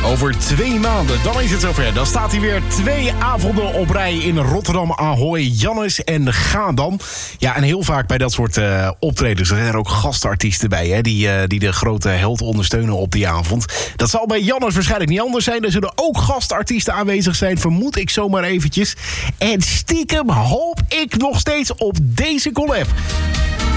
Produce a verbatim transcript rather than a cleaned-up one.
Over twee maanden, dan is het zover. Dan staat hij weer twee avonden op rij in Rotterdam Ahoy. Jannes en Ga dan. Ja, en heel vaak bij dat soort uh, optredens... er zijn er ook gastartiesten bij... Hè, die, uh, die de grote held ondersteunen op die avond. Dat zal bij Jannes waarschijnlijk niet anders zijn. Er zullen ook gastartiesten aanwezig zijn, vermoed ik zomaar eventjes. En stiekem hoop ik nog steeds op deze collab.